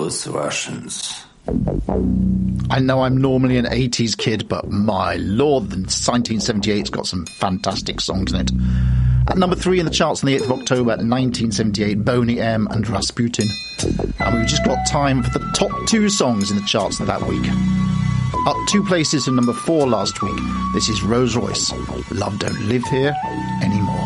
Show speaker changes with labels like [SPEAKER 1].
[SPEAKER 1] those Russians.
[SPEAKER 2] I know I'm normally an 80s kid, but my lord, the 1978's got some fantastic songs in it. At number 3 in the charts on the 8th of October 1978, Boney M and Rasputin. And we've just got time for the top 2 songs in the charts that week. Up 2 places to number 4 last week, this is Rose Royce, Love Don't Live Here Anymore.